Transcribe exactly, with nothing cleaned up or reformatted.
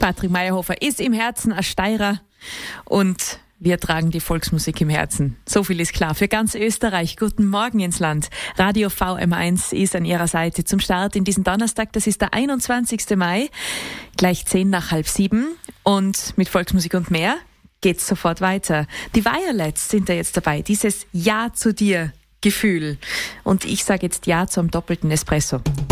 Patrick Mayerhofer ist im Herzen ein Steirer und wir tragen die Volksmusik im Herzen. So viel ist klar. Für ganz Österreich. Guten Morgen ins Land. Radio V M eins ist an Ihrer Seite zum Start in diesen Donnerstag. Das ist der einundzwanzigsten Mai. Gleich zehn nach halb sieben. Und mit Volksmusik und mehr geht's sofort weiter. Die Violets sind da jetzt dabei. Dieses Ja zu dir Gefühl. Und ich sage jetzt Ja zum doppelten Espresso.